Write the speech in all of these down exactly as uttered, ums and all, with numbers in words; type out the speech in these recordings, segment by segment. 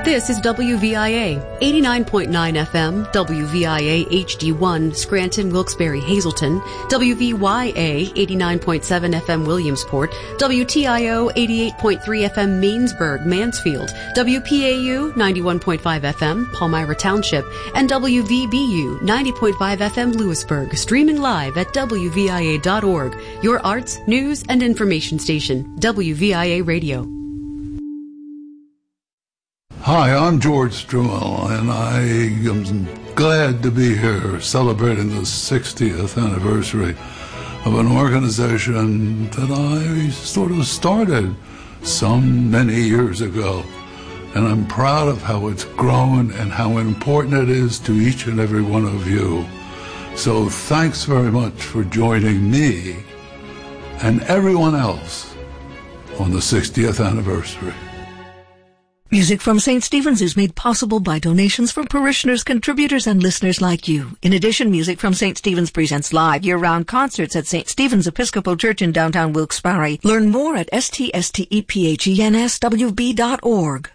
This is W V I A, eighty-nine point nine F M, W V I A H D one, Scranton, Wilkes-Barre, Hazleton, W V Y A, eighty-nine point seven F M, Williamsport, W T I O, eighty-eight point three F M, Mainsburg, Mansfield, W P A U, ninety-one point five F M, Palmyra Township, and W V B U, ninety point five F M, Lewisburg, streaming live at W V I A dot org, your arts, news, and information station, W V I A Radio. Hi, I'm George Strummel, and I am glad to be here celebrating the sixtieth anniversary of an organization that I sort of started some many years ago. And I'm proud of how it's grown and how important it is to each and every one of you. So thanks very much for joining me and everyone else on the sixtieth anniversary. Music from Saint Stephen's is made possible by donations from parishioners, contributors, and listeners like you. In addition, Music from Saint Stephen's presents live year-round concerts at Saint Stephen's Episcopal Church in downtown Wilkes-Barre. Learn more at s t s t e p h e n s w b dot org.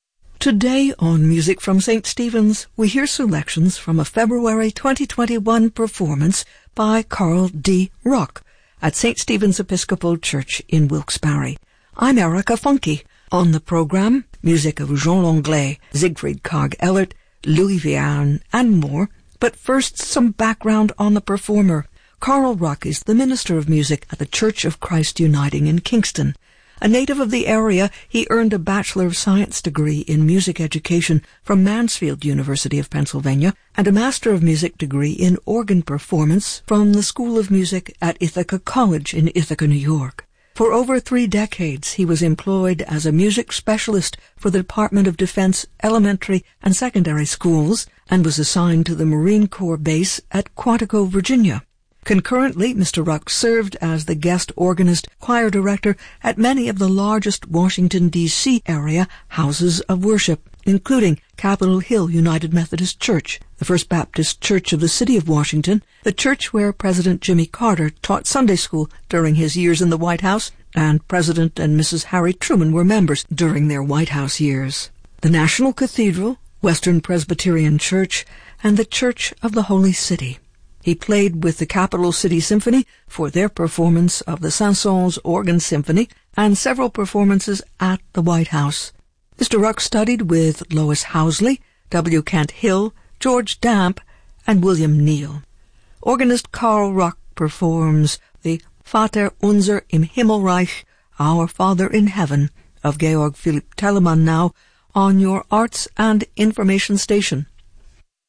Today on Music from Saint Stephen's, we hear selections from a February twenty twenty-one performance by Carl D. Ruck at Saint Stephen's Episcopal Church in Wilkes-Barre. I'm Erica Funke. On the program, music of Jean Langlais, Siegfried Karg-Ellert, Louis Vierne, and more. But first, some background on the performer. Carl Ruck is the Minister of Music at the Church of Christ Uniting in Kingston. A native of the area, he earned a Bachelor of Science degree in music education from Mansfield University of Pennsylvania and a Master of Music degree in organ performance from the School of Music at Ithaca College in Ithaca, New York. For over three decades, he was employed as a music specialist for the Department of Defense elementary and secondary schools and was assigned to the Marine Corps base at Quantico, Virginia. Concurrently, Mister Ruck served as the guest organist, choir director at many of the largest Washington, D C area houses of worship, including Capitol Hill United Methodist Church, the First Baptist Church of the City of Washington, the church where President Jimmy Carter taught Sunday school during his years in the White House, and President and Missus Harry Truman were members during their White House years, the National Cathedral, Western Presbyterian Church, and the Church of the Holy City. He played with the Capital City Symphony for their performance of the Saint-Saëns Organ Symphony and several performances at the White House. Mister Ruck studied with Lois Housley, W. Kent Hill, George Damp, and William Neal. Organist Carl Ruck performs the Vater unser im Himmelreich, Our Father in Heaven, of Georg Philipp Telemann now on your Arts and Information Station,